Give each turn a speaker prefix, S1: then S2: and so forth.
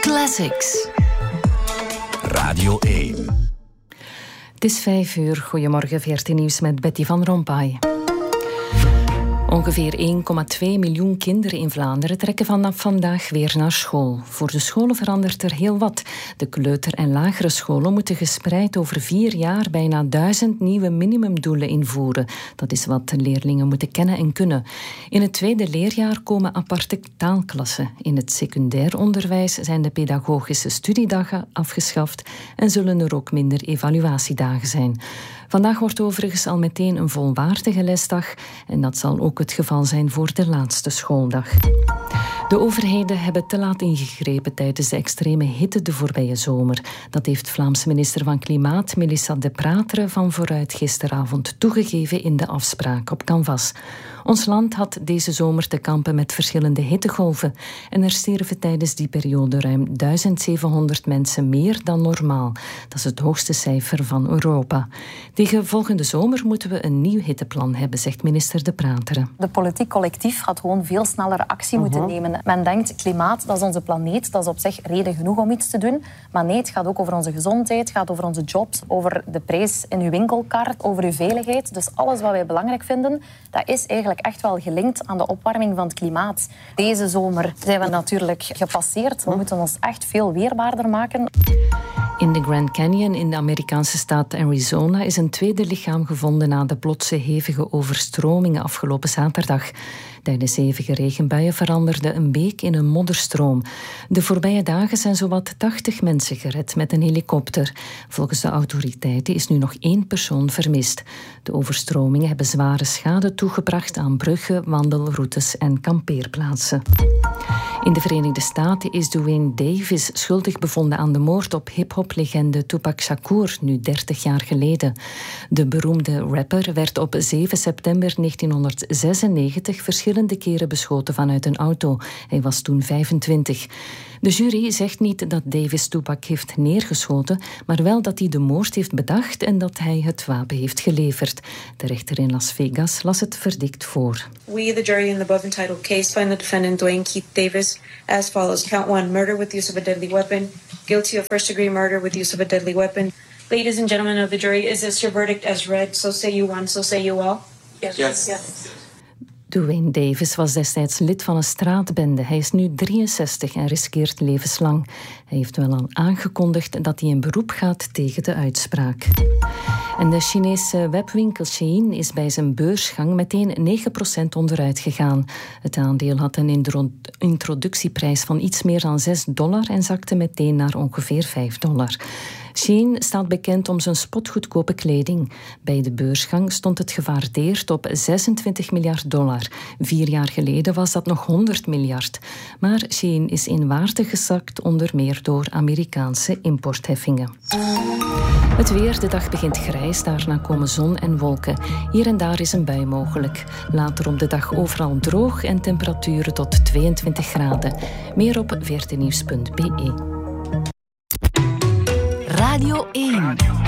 S1: Classics.
S2: Radio 1.
S3: Het is 5:00. Goedemorgen, VRT Nieuws met Betty van Rompuy. Ongeveer 1,2 miljoen kinderen in Vlaanderen trekken vanaf vandaag weer naar school. Voor de scholen verandert er heel wat. De kleuter- en lagere scholen moeten gespreid over 4 jaar bijna 1000 nieuwe minimumdoelen invoeren. Dat is wat leerlingen moeten kennen en kunnen. In het tweede leerjaar komen aparte taalklassen. In het secundair onderwijs zijn de pedagogische studiedagen afgeschaft en zullen er ook minder evaluatiedagen zijn. Vandaag wordt overigens al meteen een volwaardige lesdag en dat zal ook het geval zijn voor de laatste schooldag. De overheden hebben te laat ingegrepen tijdens de extreme hitte de voorbije zomer. Dat heeft Vlaams minister van Klimaat Melissa De Prateren van Vooruit gisteravond toegegeven in de afspraak op Canvas. Ons land had deze zomer te kampen met verschillende hittegolven en er sterven tijdens die periode ruim 1700 mensen meer dan normaal. Dat is het hoogste cijfer van Europa. Tegen volgende zomer moeten we een nieuw hitteplan hebben, zegt minister De Prateren.
S4: De politiek collectief had gewoon veel sneller actie moeten nemen. Men denkt, klimaat, dat is onze planeet, dat is op zich reden genoeg om iets te doen. Maar nee, het gaat ook over onze gezondheid, het gaat over onze jobs, over de prijs in uw winkelkaart, over uw veiligheid. Dus alles wat wij belangrijk vinden, dat is eigenlijk echt wel gelinkt aan de opwarming van het klimaat. Deze zomer zijn we natuurlijk gepasseerd. We moeten ons echt veel weerbaarder maken.
S3: In de Grand Canyon in de Amerikaanse staat Arizona is een tweede lichaam gevonden na de plotse hevige overstromingen afgelopen zaterdag. Tijdens hevige regenbuien veranderde een beek in een modderstroom. De voorbije dagen zijn zowat 80 mensen gered met een helikopter. Volgens de autoriteiten is nu nog 1 persoon vermist. De overstromingen hebben zware schade toegebracht aan bruggen, wandelroutes en kampeerplaatsen. In de Verenigde Staten is Duane Davis schuldig bevonden aan de moord op hip-hop-legende Tupac Shakur, nu 30 jaar geleden. De beroemde rapper werd op 7 september 1996 verschillende keren beschoten vanuit een auto. Hij was toen 25. De jury zegt niet dat Davis Tupac heeft neergeschoten, maar wel dat hij de moord heeft bedacht en dat hij het wapen heeft geleverd. De rechter in Las Vegas las het verdict voor.
S5: We, the jury in the above entitled case, find the defendant Duane Keith Davis as follows. Count 1, murder with use of a deadly weapon. Guilty of first-degree murder with use of a deadly weapon. Ladies and gentlemen of the jury, is this your verdict as read? So say you one, so say you all. Yes.
S3: Duane Davis was destijds lid van een straatbende. Hij is nu 63 en riskeert levenslang. Hij heeft wel al aangekondigd dat hij in beroep gaat tegen de uitspraak. En de Chinese webwinkel Shein is bij zijn beursgang meteen 9% onderuit gegaan. Het aandeel had een introductieprijs van iets meer dan $6 en zakte meteen naar ongeveer $5. Shein staat bekend om zijn spotgoedkope kleding. Bij de beursgang stond het gewaardeerd op $26 miljard. 4 jaar geleden was dat nog 100 miljard. Maar Shein is in waarde gezakt, onder meer door Amerikaanse importheffingen. Het weer, de dag begint grijs, daarna komen zon en wolken. Hier en daar is een bui mogelijk. Later op de dag overal droog en temperaturen tot 22 graden. Meer op vrtnieuws.be.
S1: Radio 1.